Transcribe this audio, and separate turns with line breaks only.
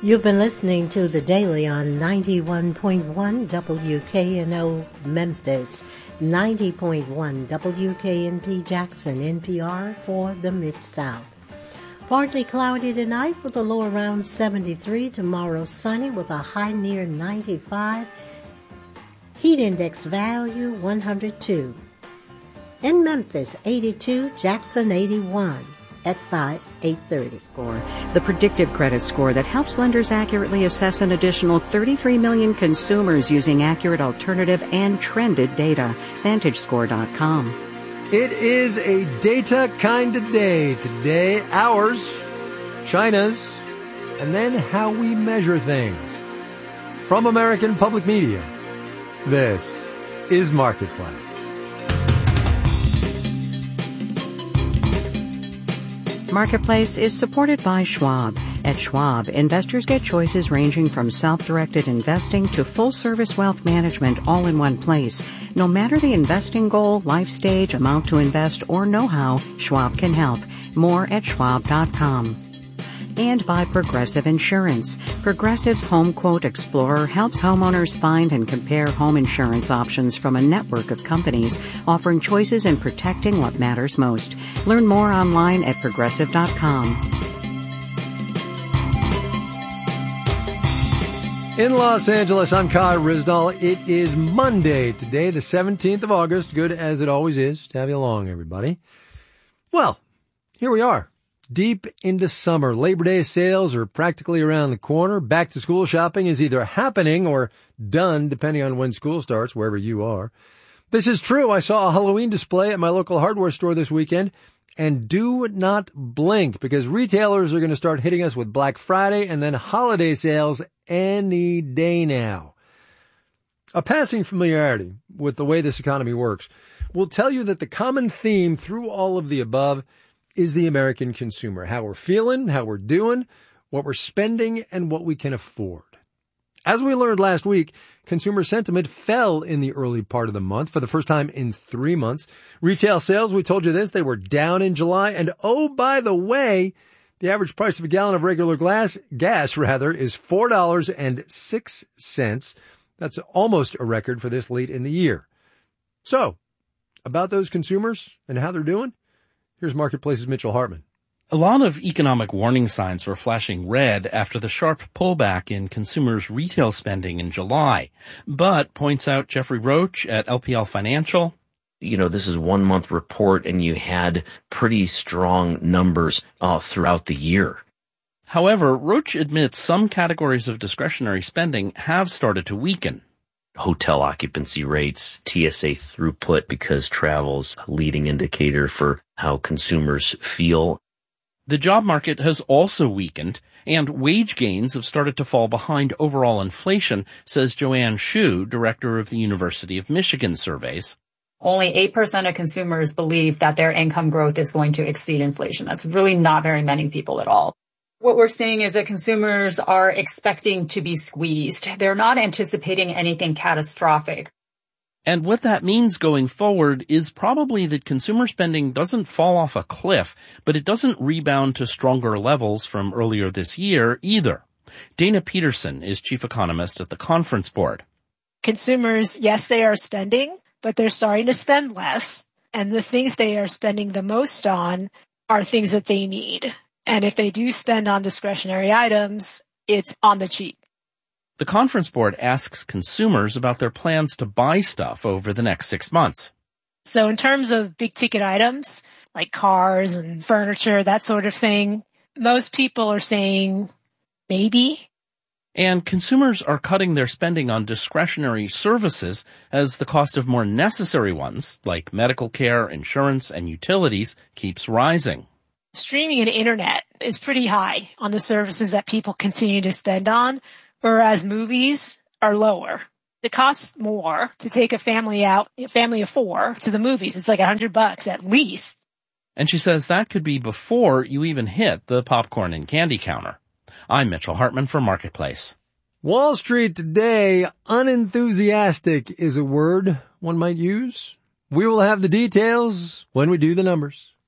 You've been listening to The Daily on 91.1 WKNO Memphis, 90.1 WKNP Jackson, NPR for the Mid-South. Partly cloudy tonight with a low around 73. Tomorrow sunny with a high near 95. Heat index value 102. In Memphis, 82. Jackson, 81. At 8:30.
Score, the predictive credit score that helps lenders accurately assess an additional 33 million consumers using accurate alternative and trended data. VantageScore.com.
It is a data kind of day today. Ours, China's, and then how we measure things. From American Public Media, this is Marketplace.
Marketplace is supported by Schwab. At Schwab, investors get choices ranging from self-directed investing to full-service wealth management all in one place. No matter the investing goal, life stage, amount to invest, or know-how, Schwab can help. More at Schwab.com. And by Progressive Insurance. Progressive's Home Quote Explorer helps homeowners find and compare home insurance options from a network of companies, offering choices and protecting what matters most. Learn more online at Progressive.com.
In Los Angeles, I'm Kai Ryssdal. It is Monday today, the 17th of August. Good as it always is to have you along, everybody. Well, here we are. Deep into summer. Labor Day sales are practically around the corner. Back to school shopping is either happening or done, depending on when school starts, wherever you are. This is true. I saw a Halloween display at my local hardware store this weekend. And do not blink, because retailers are going to start hitting us with Black Friday and then holiday sales any day now. A passing familiarity with the way this economy works will tell you that the common theme through all of the above is the American consumer, how we're feeling, how we're doing, what we're spending, and what we can afford. As we learned last week, consumer sentiment fell in the early part of the month for the first time in 3 months. Retail sales, we told you this, they were down in July. And oh, by the way, the average price of a gallon of regular gas is $4.06. That's almost a record for this late in the year. So, about those consumers and how they're doing, here's Marketplace's Mitchell Hartman.
A lot of economic warning signs were flashing red after the sharp pullback in consumers' retail spending in July. But, points out Jeffrey Roach at LPL Financial,
this is 1 month report and you had pretty strong numbers throughout the year.
However, Roach admits some categories of discretionary spending have started to weaken.
Hotel occupancy rates, TSA throughput, because travel's a leading indicator for how consumers feel.
The job market has also weakened, and wage gains have started to fall behind overall inflation, says Joanne Shu, director of the University of Michigan surveys.
Only 8% of consumers believe that their income growth is going to exceed inflation. That's really not very many people at all. What we're seeing is that consumers are expecting to be squeezed. They're not anticipating anything catastrophic.
And what that means going forward is probably that consumer spending doesn't fall off a cliff, but it doesn't rebound to stronger levels from earlier this year either. Dana Peterson is chief economist at the Conference Board.
Consumers, yes, they are spending, but they're starting to spend less. And the things they are spending the most on are things that they need. And if they do spend on discretionary items, it's on the cheap.
The Conference Board asks consumers about their plans to buy stuff over the next 6 months.
So in terms of big ticket items, like cars and furniture, that sort of thing, most people are saying maybe.
And consumers are cutting their spending on discretionary services as the cost of more necessary ones, like medical care, insurance, and utilities, keeps rising.
Streaming and internet is pretty high on the services that people continue to spend on, whereas movies are lower. It costs more to take a family out, a family of 4, to the movies. It's like $100 at least.
And she says that could be before you even hit the popcorn and candy counter. I'm Mitchell Hartman for Marketplace.
Wall Street today, unenthusiastic is a word one might use. We will have the details when we do the numbers.